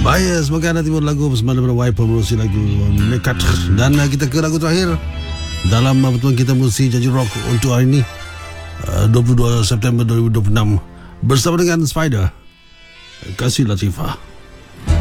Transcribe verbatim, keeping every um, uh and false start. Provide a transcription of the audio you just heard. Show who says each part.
Speaker 1: Baik, semoga anda timur lagu bersama dengan Y promosi lagu Nekat. Dan uh, kita ke lagu terakhir dalam uh, pertemuan kita musik Janji Rock untuk hari ini, uh, dua puluh dua September dua ribu dua puluh enam, bersama dengan Spider. Kasih Latifah.